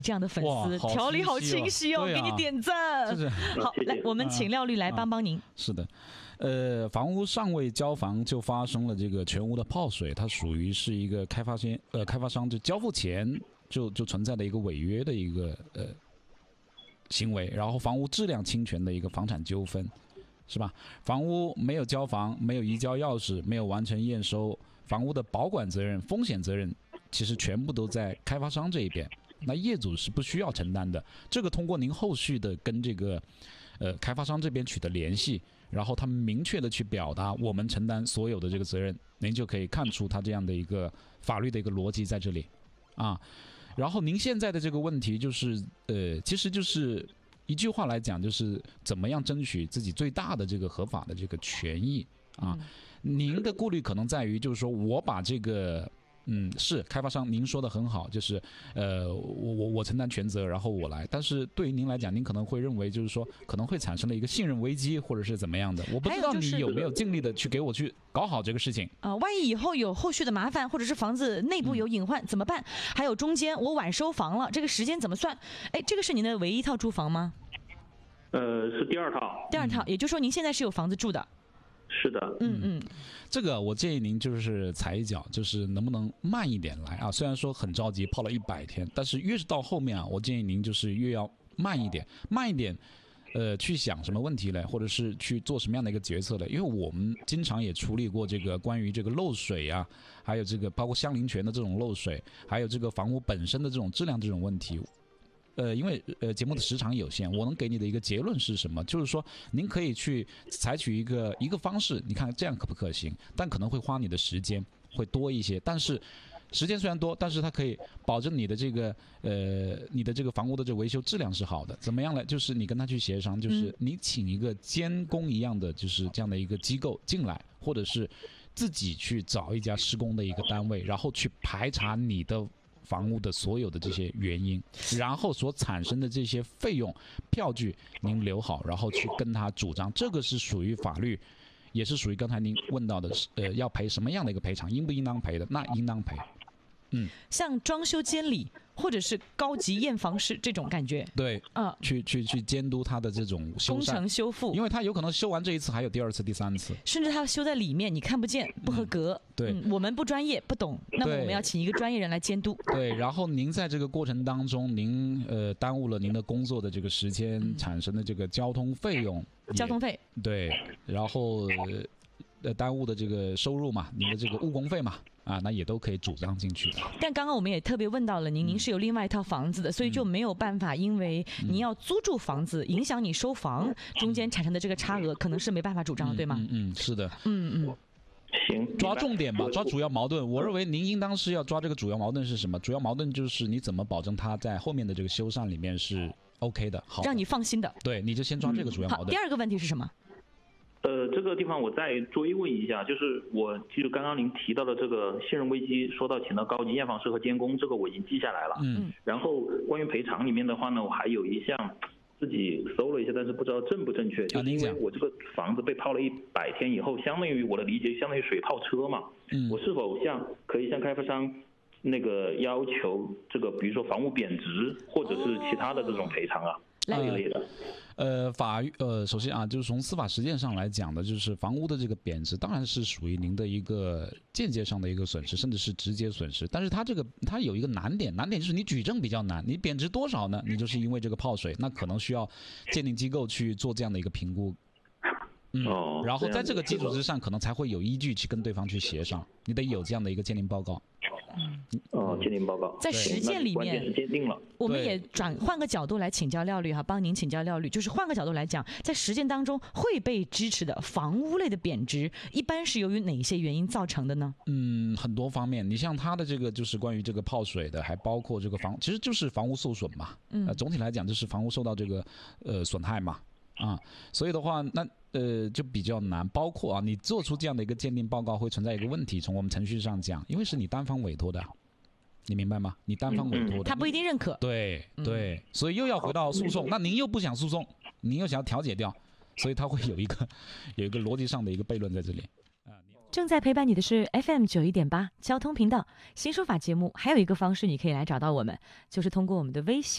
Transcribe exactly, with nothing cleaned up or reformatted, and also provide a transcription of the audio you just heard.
这样的粉丝， 好条理好清清晰哦， 对啊给你点赞。 是好，来，我们请廖律来帮帮您。 是的，呃，房屋尚未交房就发生了这个全屋的泡水，它属于是一个开发商呃开发商就交付前就就存在的一个违约的一个呃行为，然后房屋质量侵权的一个房产纠纷，是吧？房屋没有交房，没有移交钥匙，没有完成验收，房屋的保管责任、风险责任其实全部都在开发商这一边。那业主是不需要承担的，这个通过您后续的跟这个，呃，开发商这边取得联系，然后他们明确的去表达我们承担所有的这个责任，您就可以看出他这样的一个法律的一个逻辑在这里，啊，然后您现在的这个问题就是，呃，其实就是一句话来讲，就是怎么样争取自己最大的这个合法的这个权益啊，您的顾虑可能在于就是说我把这个。嗯，是开发商，您说的很好，就是呃，我我我承担全责，然后我来。但是对于您来讲，您可能会认为就是说可能会产生了一个信任危机，或者是怎么样的。我不知道你有没有尽力的去给我去搞好这个事情啊、呃？万一以后有后续的麻烦，或者是房子内部有隐患、嗯、怎么办？还有中间我晚收房了，这个时间怎么算？哎，这个是您的唯一一套住房吗？ 呃，是第二套。 第二套，嗯、也就是说您现在是有房子住的。 是的， 嗯嗯， 这个我建议您就是踩一脚，就是能不能慢一点来啊？虽然说很着急，泡了一百天，但是越是到后面啊，我建议您就是越要慢一点，慢一点，呃，去想什么问题嘞，或者是去做什么样的一个决策嘞？因为我们经常也处理过这个关于这个漏水啊，还有这个包括相邻权的这种漏水，还有这个房屋本身的这种质量这种问题。呃，因为呃节目的时长有限，我能给你的一个结论是什么？就是说，您可以去采取一个一个方式，你看这样可不可行？但可能会花你的时间会多一些，但是时间虽然多，但是它可以保证你的这个呃你的这个房屋的这个维修质量是好的。怎么样呢？就是你跟他去协商，就是你请一个监工一样的，就是这样的一个机构进来，或者是自己去找一家施工的一个单位，然后去排查你的。房屋的所有的这些原因，然后所产生的这些费用票据您留好，然后去跟他主张，这个是属于法律，也是属于刚才您问到的，呃，要赔什么样的一个赔偿，应不应当赔的，那应当赔。嗯， 像装修监理或者是高级验房室这种感觉， 对， 嗯， 去去去监督他的这种修工程修复， 因为他有可能修完这一次还有第二次、第三次， 甚至他修在里面你看不见，不合格。 嗯、对、 嗯，我们不专业不懂，那么我们要请一个专业人来监督。 对，然后您在这个过程当中，您呃耽误了您的工作的这个时间，嗯、产生的这个交通费用， 交通费， 对，然后。呃，耽误的这个收入嘛，你的这个误工费嘛，啊，那也都可以主张进去的。 但刚刚我们也特别问到了您，您是有另外一套房子的，所以就没有办法，因为您要租住房子，影响你收房，中间产生的这个差额，可能是没办法主张的，对吗？ 嗯嗯，是的。 嗯嗯。 行， 抓重点吧，抓主要矛盾。我认为您应当是要抓这个主要矛盾是什么？主要矛盾就是你怎么保证它在后面的这个修缮里面是 OK 的，好的， 让你放心的。 对，你就先抓这个主要矛盾。 好，第二个问题是什么？ 呃，这个地方我再追问一下，就是我就是刚刚您提到的这个信任危机，说到请到高级验房师和监工，这个我已经记下来了。 嗯。 然后关于赔偿里面的话呢，我还有一项自己搜了一下，但是不知道正不正确。就是因为我这个房子被泡了一百天以后，相当于我的理解相当于水泡车嘛。 嗯。 我是否向可以向开发商那个要求这个，比如说房屋贬值或者是其他的这种赔偿啊？这一类的。 呃，法律呃，首先啊，就是从司法实践上来讲的，就是房屋的这个贬值，当然是属于您的一个间接上的一个损失，甚至是直接损失。但是它这个它有一个难点，难点就是你举证比较难。你贬值多少呢？你就是因为这个泡水，那可能需要鉴定机构去做这样的一个评估。嗯， 哦、 然后在这个基础之上，可能才会有依据去跟对方去协商。你得有这样的一个鉴定报告。 嗯，哦，鉴定报告在实践里面， 是鉴定了。 我们也转换个角度来请教廖律哈，帮您请教廖律，就是换个角度来讲，在实践当中会被支持的房屋类的贬值，一般是由于哪些原因造成的呢？ 嗯，很多方面。你像他的这个就是关于这个泡水的，还包括这个房，其实就是房屋受损嘛。嗯，呃、总体来讲就是房屋受到这个呃损害嘛。啊，所以的话，那呃就比较难。包括啊，你做出这样的一个鉴定报告会存在一个问题，从我们程序上讲，因为是你单方委托的，你明白吗？你单方委托的， 他不一定认可。 对对，所以又要回到诉讼。那您又不想诉讼，您又想要调解掉，所以他会有一个有一个逻辑上的一个悖论在这里啊。 正在陪伴你的是 F M 九一点八交通频道新说法节目，还有一个方式你可以来找到我们，就是通过我们的微信。